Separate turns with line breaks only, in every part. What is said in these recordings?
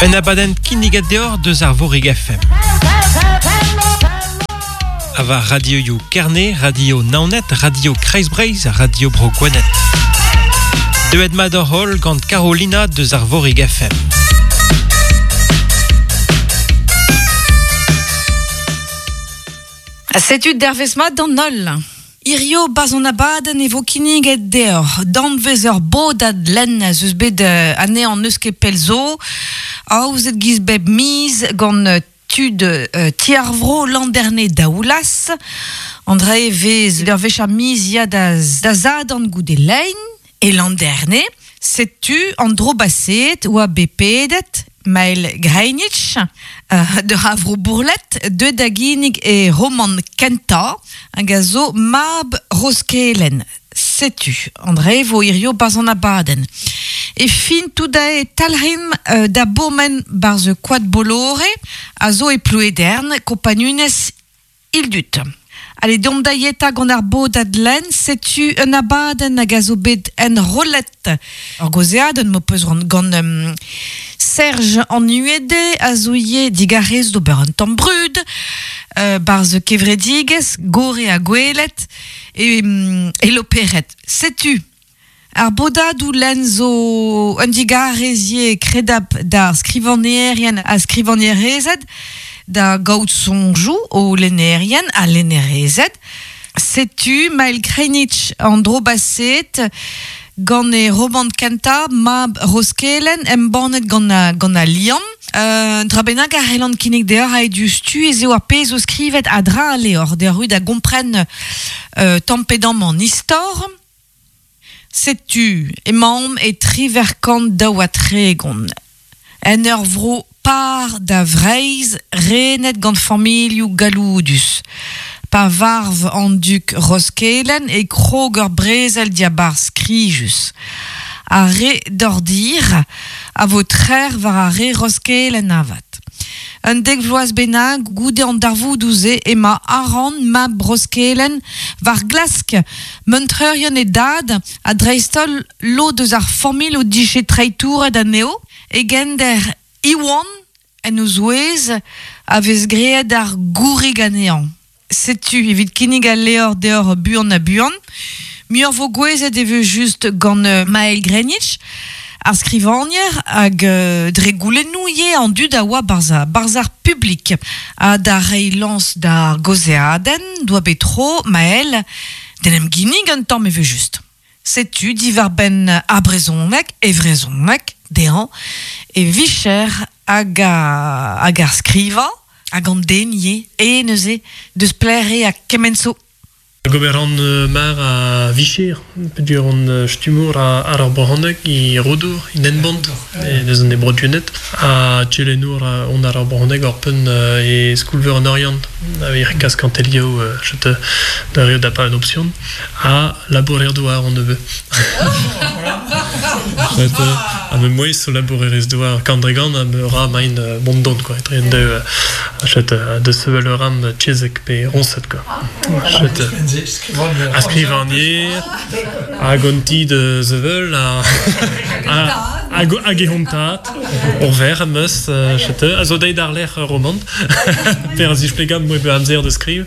Un abaden kinniget deor deus ar vorig FM. Ava radio you Kerne, radio Naonet, radio Kreisbreis, radio Brogwanet. Deuet mador hol gant Carolina deus ar vorig FM.
Setu dervezmat d'an nol. Irio bazon abaden evo kinniget deor. Dan vezer bodad len a zeus bet ane an eus ket pelzo. Aouzet giz beb miz gant tud tiarvro landerne daoulas. Andre vez ur vecha miz ya da zad an goude lein. E landerne, setu an dro baset oa bepedet Mael Greinitch, de Havro Bourlet, de Daginig et Roman Kenta, un gazo Mab Roskelen. Sais-tu, André, vo irio bazan abaden. Et fin tout da talrim da bomen bar ze quad bolore, a zo e plouedern, companunes ildut. Allez, dom da yeta gant ar bod adlen, sais-tu un abaden a gazo bet en rolet. Ar gozeaden mo peus gant Serge en uede a zouye digarez d'ober un tamm brud, bar ze kevrediges, gore a gwelet, et l'operet. Sais-tu, ar bodadou len zo un digarezie kredap da skrivanerien a skrivanerezed, da gaout sonjou o lenerien a lenerezed. Sais-tu, Mael Kreinitch an dro baset, gant e Roman Kenta, Mab Roskelen, embornet gant a liam. Dra bennak ar c'hellan kinnig deoc'h a edustu e zeo ar pez o skrivet a dra a leor, de rud a gompren tampedam an istor. Sais-tu, emaom e triverkant daoa tregon. En ur vro par da vreiz renet gant familioù galoudus. Pa varv an duk Roskelen e krog ur brezel diabar skrijus. A re dordir a vo trer var a re Roskelen avat. Un dek vloaz bennak goude an darvou douze ema aran Mab Roskelen var glask mentreurien e dad a dreistol lo deus ar famil o dije treitouret a neo e gender iwan en o zouez a vez greet ar gourig anean. Sais-tu, evit kinnig a leor deor buan a buan, muur vo gwezet e veu just gant Mael Greinitch, ar skrivanier hag dre goulennou an dud a oa barzar publik. A da reilans da gozeaden, doa betro, Mael, denem ginnig un tamm e veu just. Sais-tu, divar ben a brezonek, e vrezonek, dean, e vicher hag ar skriva, hag an denye, e neuze, deus plere a kemenso.
Goberan mar a vicher, pedur an stumor a ar brohannek I rodour, in enbont, deus an e brodionet, a tjelenour on ar brohannek or pen e skoulveur an orient, a ver kask an telio, jete da rio da pa an option, a laborer doar an neveu. A me moez so laborerez doar kandregan a me ra main bondon, quoi, etren de sevel ram tchezek pe ronset, quoi. A skrivanier, a gonti de zevel, a gehontat, or ver a meus, a zo deit ar lec'h romant, per a zich plegam moe be amzer de skriv,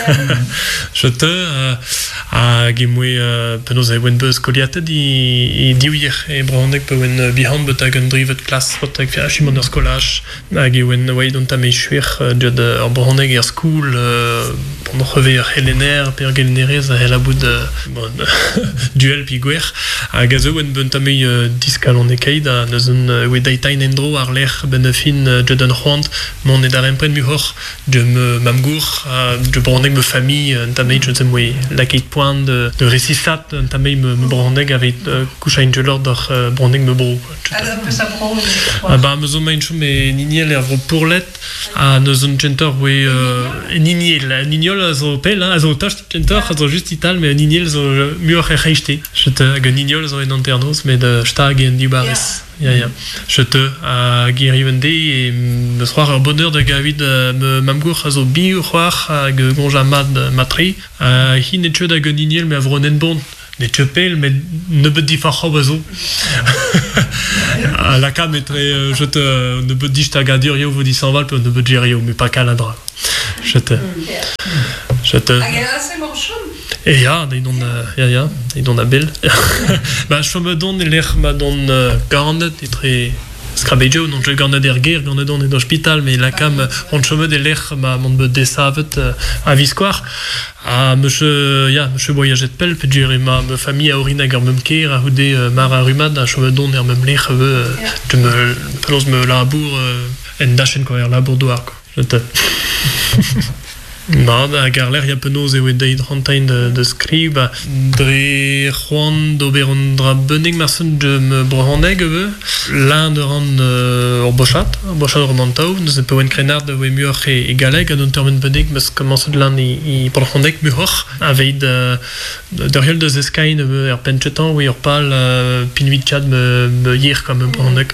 a gemoe penaos e oen beus koliatet I diouir e brahannek pe oen bihan bet hag un drivet klas pot hag a chimon ur skolaj hag e oen oaid on tam e chuir diod ar brahannek er skoul pon reve ur helener per gelnerez a hel aboud duel pi gwer hag a zo oen ben tam e diskal on e kaid a neus un oe daitain endro ar lec'h ben fin diod an c'hoant mon e dar empren mu hor diod mamgour diod brahannek me fami tam e je ne sais moe lakeit poan de resisat tam e me brahannek avet kouchain gelor d'ar brahannek me bro. Ba me zo main chom e niniel er vro pourlet a neus un gentor oe niniel a zo pel, a zo tach gentor a zo just ital, me niniel zo muur e reichte. Jete hag un niniel zo en anternos, met stag en dibarez. Ja. Jete hag e rivende e me c'hoar ur bonheur da gavid me mamgour a zo bi ur c'hoar hag gonja mad matri. Hin et chud hag un niniel me a vro nen bon. ne tchepel, mais ne peut dire pas oiseau. La cam est très, je te, ne peut dire tagadir, yo vous dit 100 balles, ne peut dire yo, mais pas caladra. Je te. Et ja, ils donnent la belle. Bah, je me donne l'air, ma donne garnet, et très. Scrabejo, non, je gagne des guerres, gagne dans l'hôpital, mais la cam, on chemin de l'air, ma mon be desavet à Viscoire, à monsieur voyager de pelle, puis dire ma famille à Orina Garmemker, à Houdé Mara Rumad, à chemin don et même l'air, je me pense me labour, en dachen quoi, labour d'oar quoi, je te. Non, à Garler, il y a penaos et wedei drantain de scribe. Dre Juan d'Oberon Drabenig, mersen de me brohaneg, l'un de rand orbochat romantau, nous a peuen crenard de wemur et galeg, à d'un termen benig, mais commence de l'un i brohaneg muhor, avec de riel de zeskain, penchetan, oui, orpal, pinuit chad me hier comme brohaneg.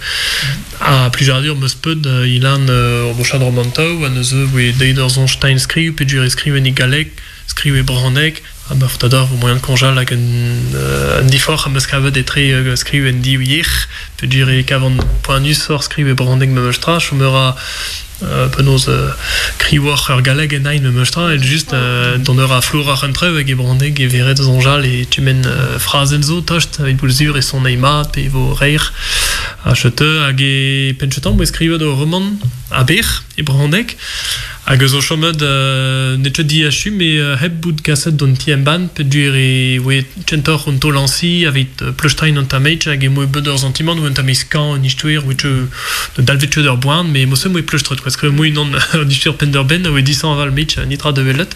À plus jardur, me spud, il a un orbochat romantau, à nous oui, deider zonstein scribe, puis du escrive ni galek, scrive brohaneg, à ma fotador, au moyen de conjal, avec un diffort, à me scave des traits, scrive en di hier, puis dire qu'avant point nu sort, scrive brohaneg me mostra, je me ra penaos criwar galeg en ein me mostra, et juste donnera flora rentre avec brohaneg et verret zonjal, et tu mènes phrasen zo, tocht, avec boulzur et son eimat, et vos reir, à chete, hag e penchetan, bo escrive de roman, à ber, et brohaneg, hag zo chomed netche di achu, mais heb bout gasset don tiemban, pe dur e we tchentor on tolansi, avec pleustein on tameit, hag e moe beder sentiment, ou on tamei skan, on istuer, ou de dalvet der boan, mais mo se moe pleustret, parce que moe non on istuer penderben, ou e disan aval meit, nitra de velet,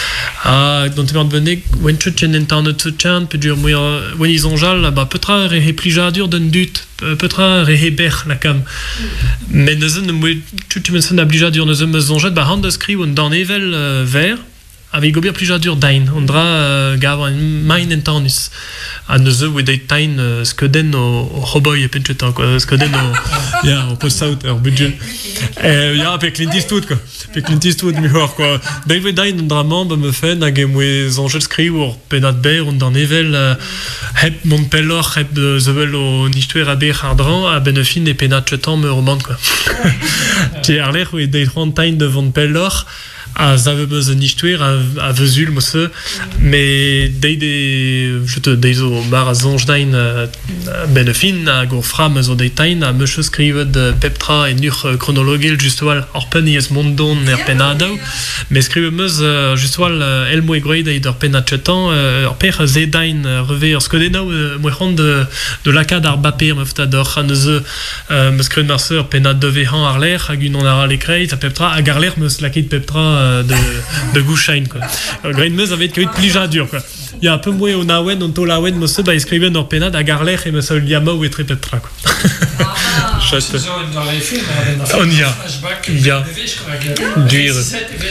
hag don temert benek, wen tchen entarnet se tchan, pe dur moe, wen izonjal, ba petra rehe plijadur d'un dut, petra rehe ber la cam. Mais neuzen moe tu me sen ablijadur neuzen me zonjet, ba hand skriv on dan evel ver, avec gobier plijadur dain, on dra gavan main en tarnus. A neuze we deit tain skeden o roboy e penchetan, quoi, skeden o, ya, o post-out, ar budget. Ya, avec Clint Eastwood, quoi. Avec Clint Eastwood, mihor, quoi. Deit we dain on dra mamb me fen, hag we zonjet skriv or penat ber, on dan evel, hep mon pellor, hep zevel o nistuer a ber ardran, a benefin e penat chetan me roman, quoi. Ti ar ler we deit tain devant pellor, a zavebeus en istuer a vezul mosse, mais deizo bar a zonjdain benefin a gor fram zo deitain a meus skrivet peptra en ur chronologel justoal orpen ies mondon penadau, mais skrivet meus justoal elmo e groed ur penachetan per zedain reve ur skodeno moerant de lakad ar baper meftador a neuze meus skrivet marse penad devehan ar ler hag unan ar alekreiz a peptra hag ar ler meus lakid peptra de gouchain, quoi. Grain meus avait que plija dur, quoi. Il y a un peu moins on awen on tolawen mosse ba escriben or penad a garler et me sol liama ou etre petra, quoi. On y a dur.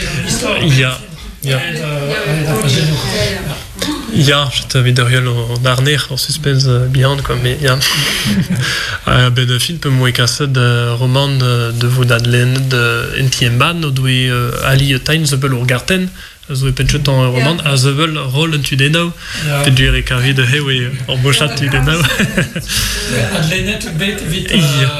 Ja, je t'avais derrière en arner, en suspense behind, quoi, mais ja. Ben film peu moins cassé de roman de Vodadlen de Entiemban, ou de Ali Tain, The Bell Garten, zo penchot en roman, a The Bell Roll and Tudeno, et du récarré de Hewe, en bochat Tudeno.
Adlenet bet vite.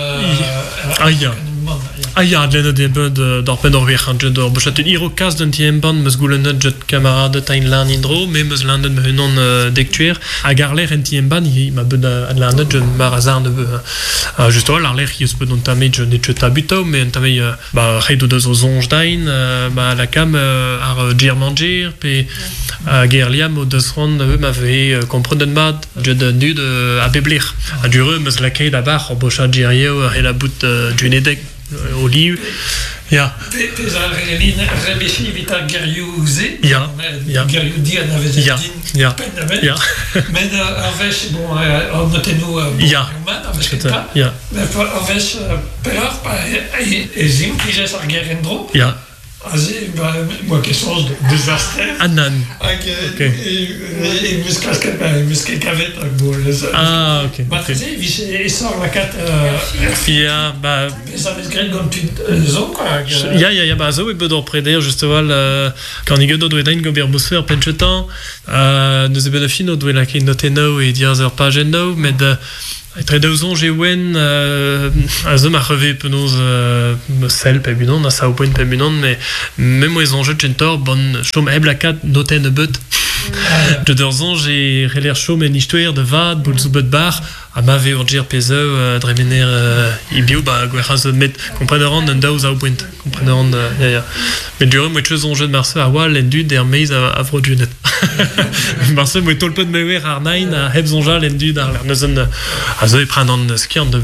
Ja, adlenet de bud d'orpen orvech an jet or bochat un irokaz d'un tiemban meus goulenet jet camarade tain lan indro, mais meus landet me hunan dektuer, a garler en tiemban, ma bud adlenet jet mar azar de beu. Juste ar ler qui peut non tamet je net jet abuto, mais en tamet ba reido de zo zonjdain, ba la cam ar germanger, pe gerliam o deus ran m'avait comprendre mad jet nu de a beblir. A dureux meus lakay d'abord or bochat gerio et la bout du nedek au lieu. Ja.
Pez a relin rebechi vita geriouse.
Ja.
Gerio di an avezet din.
Ja. Ja.
Men avech bon on notenu
Ja. Ja.
Avech pelor pa ezim plijes ar gerendro.
Ja.
Moi qui change de désastre.
Anan.
Ok. Et muscle cavet.
Ah, ok.
Il sort la 4.
Ja, bah.
Ça veut dire comme tu zo, quoi.
Ja, bah, zo, ik bedoel preder, justement, quand il y a d'autres dain gober bosfer penchetan, nous avons le fin, nous devons la qui noter no et dire heures pas no, mais de très 2 ans j'ai wen à zo m'a revé penos sel pebunon, à ça au point pebunon, mais même les enjeux de Gentor, bon, chom hebla 4 noter ne but. De 2 ans j'ai relire chom et nichtouer de vad, bolzubet bar, à ma ve urgir peso, dremener ibio, bah, guerras met, comprendront un daus au point, comprendront, ja. Mais durant moi chose enjeux de Marseille à wall, l'endu der meiz à vrodunet. Marseille moi tolpe de mewer arnain à hebzonja l'endu dar neuzen à zo prendre skiant de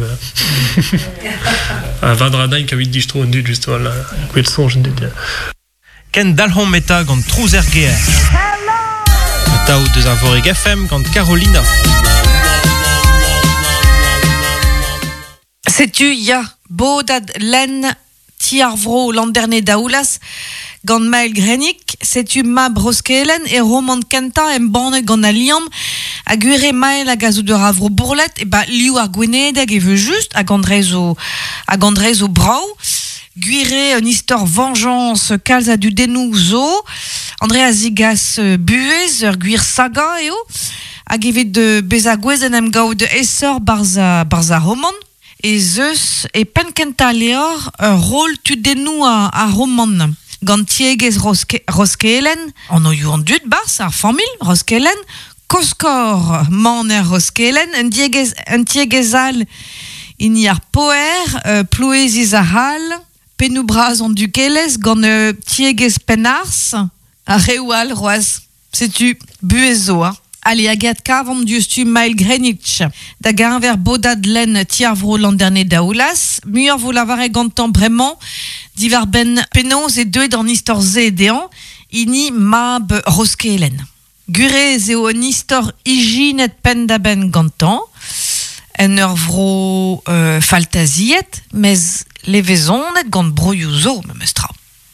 à vadradain qui a 8 distro endu juste voilà, quel son je ne dis.
Ken dalhon meta gant trouzer geer. Tao deus ar voreg FM gant Carolina.
Sais-tu, ya, bodad len tiarvro landerne daoulas gant Maël Grenik, sais-tu ma broskelen et roman kenta en borne gant aliam a guire Maël a gazou de ravro bourlet et ba liou ar gwenedeg e veut juste a gandrezo brau guire un histoire vengeance kalza du denou zo Andrea Zigas buez ur guir saga eo hag evit de bezagwezen em gao de essor barza roman et zeus et penkenta leor un rôle tu denou a roman gant tiegez roskelen an o you an dud bars ar famil roskelen koskor man roskelen un tiegezal in ar poer ploueziz a hal penubraz an dukelez gant tiegez penars a rewal roaz sais-tu buezo Allez, agat kavam diustu Maël Grenik. Da garver bodad len tiarvro landerne daoulas. Muur vo lavare gantan bremañ. Divar ben penoz e deuet an istor ze dean. Ini mab roskelen. Gurez eo an istor ijinet pen da ben gantan. En ur vro faltaziet. Mez levezonet gant broioù zo, memestra.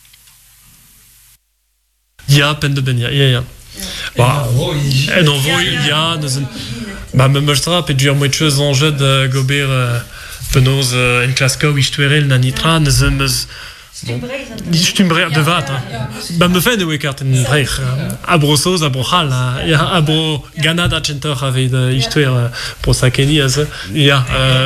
Ja, pen de ben, ja. Bah, en envoie, ja, bah, me mostra, pe dur moit chose en jeu de gober penos en klasko istuerel na nitra, neus Stumbré de vat. Bah, me fait de wekart en breich. Abrosos, abrohal, ja, abro ganada center avait de istuer pour sakeni, ja.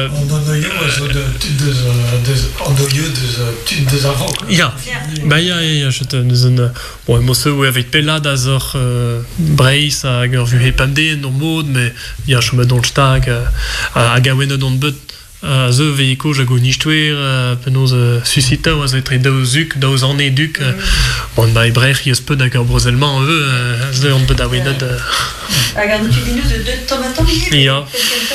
Ja, bah, ja, je te nous bon, moi ce où avec pelade azor brace a vu hepamde non mode mais ja je me donne stag a gawen don but ze veiko je go nichtwer penos suscita was être dauzuk dauz an eduk on by brech yes peu d'accord broselment ze on peut dawen de
regarde tu dis nous de tomates
ja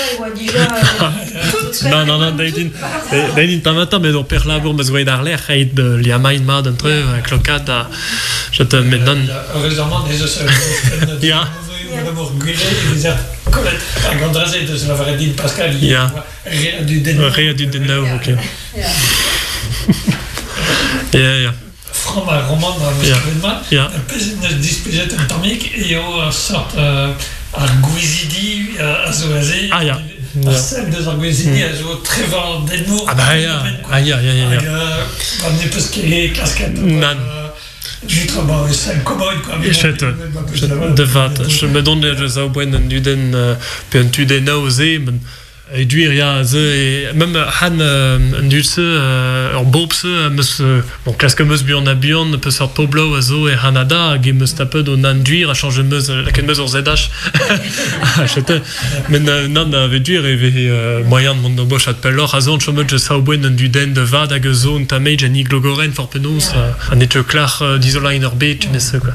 non daidin tamata mais on perd la bourre mais ouais dar l'air et de liamain mad entre clocada je te mets donne
heureusement déjà ça
ja
d'abord gueulé et comme André de la Varadine Pascal
rien du denno ok ja
Froma roman un peu disputé atomique et au sort à Guizidi à Zoazé celle de Guizidi à Zo Trevor Denno
ah bah ja
on n'est pas ce qui est cascade
nan de vat je me donne je za buen en duden pe en tude nausé et duir ya ze même han en dulce en bobse mus bon classe mus bion a bion peut sort poblo azo et hanada ge mus tape do nan duir a changer mus la ken mus zh achete mais nan avait duir et moyen de mon boche at pelor azon chomel je sa buen en duden de vat a zone tamage ani glogoren for penos an et clar d'isoliner b tu mets ça quoi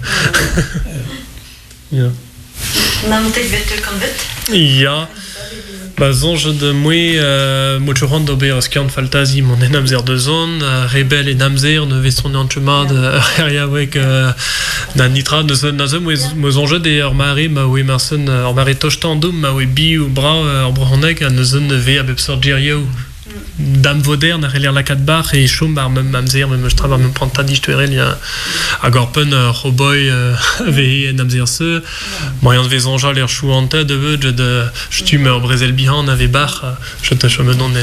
ja
nan tek vet kanvet
ja bah zonge de moi mochuran d'ober skiant faltazi mon enamzer de zone rebel et namzer ne veston en chemin de ria avec na nitra de zone mo zonge de mari ma oui marson mari tochtan dum ma oui bi ou bra en bronek à ne zone ve absor gerio Dame Vauderne a relire la 4 bar et chom bar même mamzer même je travaille même prendre ta d'histoire il y a à Gorpen Roboy avait namzer ce moyen de vaisonja l'air chouante de je tu me Brésil bihan avait bar je te chome non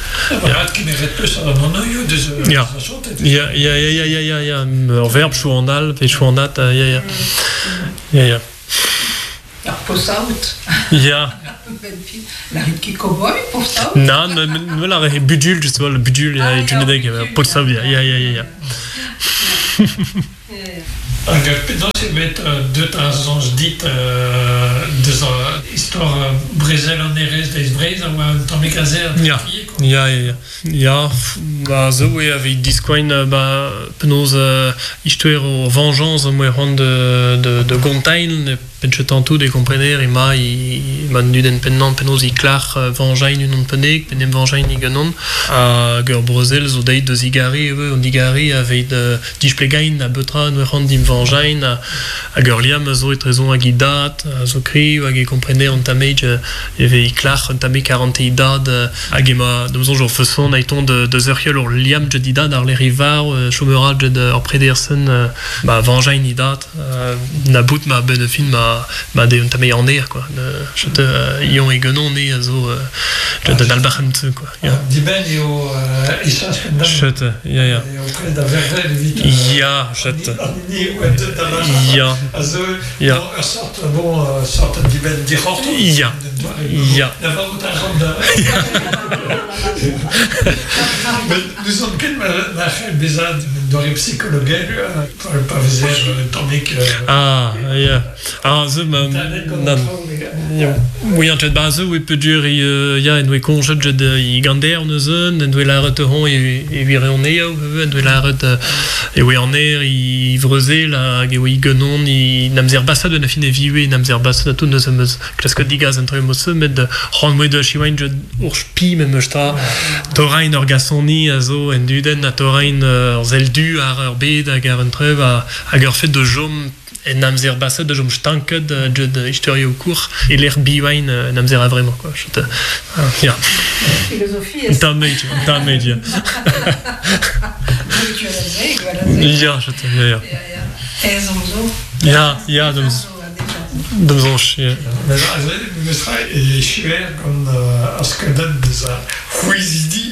ya verbe chouandal et chouandat ya
Posaut.
Ja.
La Ripki Cowboy, Posaut.
Non, mais la budule, justement, le budule, il y a une idée qui est Posaut, ya.
Dans ces bêtes, deux ans, je dis, des histoires brésil en Eres, des Brésil, ou un temps mécasé,
Ja, so oui, avec Discoin, penaos histoire o vengeance, moi rend de Gontain, penche tantôt des compreneurs, et man nu den pennan penaos i clar vengein unon penek, penem vengein i ganon, a geur Brussels o deit de Zigari, on Digari avec de displegain a betra nous rend dim vengein, a geur liam zo et raison a gidat, a zo kri, a ge compreneur on tamej, i clar on tamej 40 idad, a gema, nous jour façon naiton de zerhiel or liam je didad ar les rivars chômerage de or predersen vengein idat na bout ma ben film ma de on tamej en air quoi je te ion et genon né zo de dalbachem quoi
di ben yo isas
chut ya chut ya
sorte di ben di hort
ya
nous sommes quel besoin de psychologue pas viser tandis
oui en fait base oui peut dire il y a une congé de i gander une zone une la retourner et virer on est une la et oui en air i vreuser la oui genon i namzer bassa de la fine vieux namzer bassa tout nos classe que digas entre mosse mais de rendre de chiwain je urpi même sta torain orgasoni azo en duden a torain zeldu ar bed a garentreuv a geur fait de jom en namzer bassa de jom stanke de histoire au cours et l'air biwain namzer a vraiment quoi je te
ja philosophie
ta media ja je te ja de zon chier
mais ça est cher comme à ce que donne des huizidi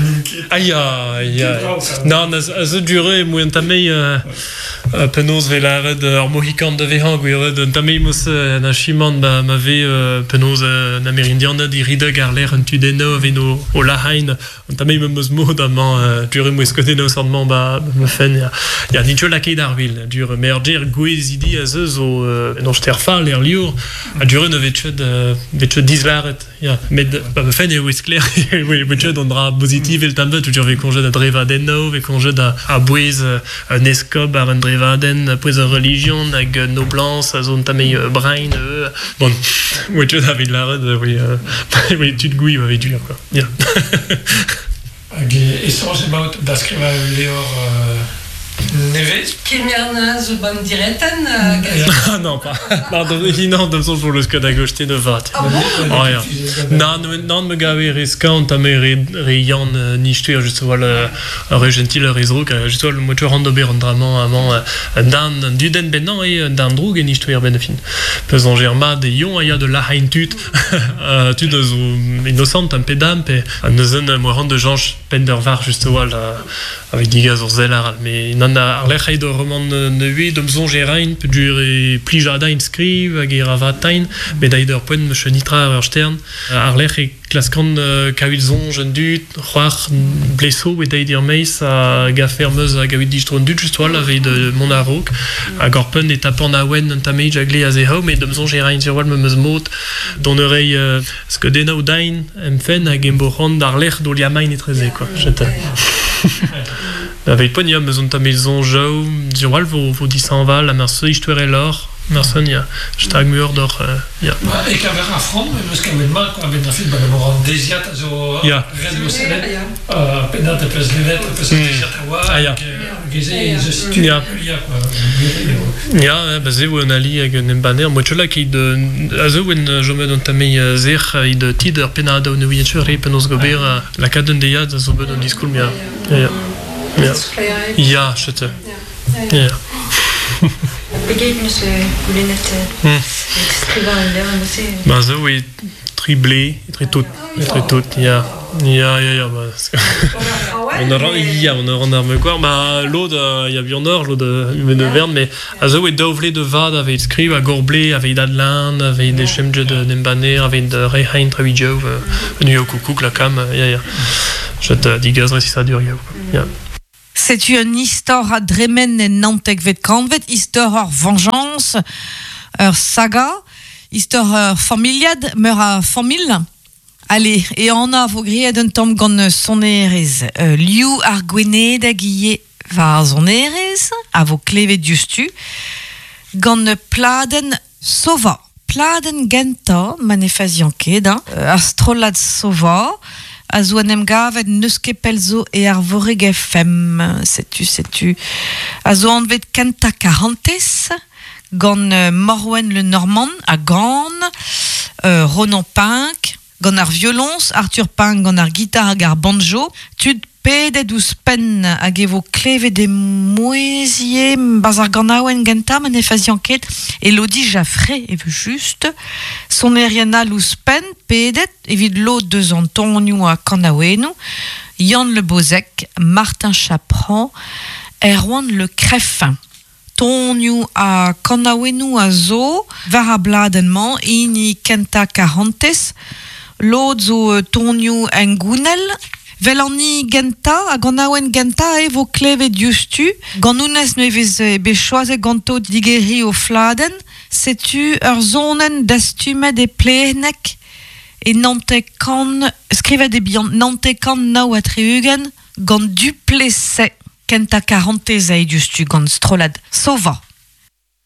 non ça durer moi tamei penos velared ar mohikan de vehang de tamei mos na chimand m'avait penos na merindiana di ride garler un tu deno veno o la hain tamei mos modament durer moi scoteno sandement me fen ya ni la kay darville dur merger guizidi azo non sterfa l'air liur a durer ne vetche dislaret ya mais me fen et clair oui vetche dondra positif el tambe tu dur congé de dreva deno ve congé a bouez un escob ar un drevaden pues religion hag no blancs a zone tamei brain bon vetche david laret oui tu de gouille avec dur quoi ya
et sans about d'askriva leor Neves
Kilmerna zo ban diretan
non pas non de son jour le scud à gauche de vat non me gaver risquant ta mère riant nichtuer juste voilà le gentil réseau que juste le moteur randobé rendrament avant dan duden benan et dan drug et nichtuer benefin pesant germa de yon aya de la haintut tu de innocent un pédam et un zone moi rend de Jean Pendervar juste voilà avec des gaz orzelar mais non ar lec'h de roman neuve de mzon gerain peut durer pli jardin skriv hag ravatain mais d'ailleurs point me chenitra ar stern ar lec'h et klaskan kawilzon jeune dut roar blesso et d'ailleurs meis a gafermeuse a gawid distron dut juste la veille de mon arok a gorpen et tapant na wen tamei jagle a zeho mais de mzon gerain sur wal meus mot don oreille ce que dena udain emfen a gemboran ar lec'h do liamain et treze quoi j'étais avec pognon maison ta maison jo dirwal vos 10 va la merce histoire l'or Marsen, ja. Stag muur door, ja.
Maar ik heb weer afgerond, misschien met Marco, ik ben fit bij de morgen desiat, zo radio selet, penat de president, desiat
ja. Ja. Ja, ze we ali avec un banner, moi je là qui de azo when je me donne tamei zer i de tider penado no wietcher penos gober la caden de yad zo ben discours ja. Ja. Ja, schütte. Ja.
Begegnisse Goulinet Skriva in der Musee.
Maar zo we triblé, très tout, ja. Ja, on a me quoi, maar l'aude il y a bien nord, l'aude de verne, mais azo we dovle de vad avec skriv à gorblé, avec d'adlan, avec des chemje de nembaner, avec de rehain travidjo, New York coucou la cam, ja. Je te dis gaz si ça dure, ja.
C'est une histoire à Dremen et Nantek vet kanvet, histoire vengeance, saga, histoire familiade, meur à famille. Allez, et on a vos grilles d'un tom gon sonerez. Liu arguene da guillet va sonerez, à vos clévé justu. Gon pladen sova. Pladen genta, manefasian keda, astrolad sova. A zouanem gavet neuske pelzo e ar voreg FM, sais-tu. A zouan vet kenta 40, gant Morwen le Normand, a Gand, Ronan Pink, gant ar violons, Arthur Pink, gant ar guitar hag ar banjo, tud pedet ouz pen hag evo klevet de moezie baz ar ganaouen genta manefazian ket Elodie Jaffré evo just son erianal ouz pen pedet evit lo deus Antonio a Kanaouenou, Yann Le Bozek, Martin Chapran, Erwan Le Creffin. Tonio a Kanaouenou a zo, var a bladenman, ini kenta 40, lo zo Tonio en Gounel, Velani genta, a ganaouen genta evo kleve justu, ganounez nevez be choise ganto digeri o fladen, setu ur zonen dastumet e plehnek, e nantekan, skrivet e bihan, nantekan nao a treugen, gant duplese, kenta 40 e justu, gant strolad. Sova.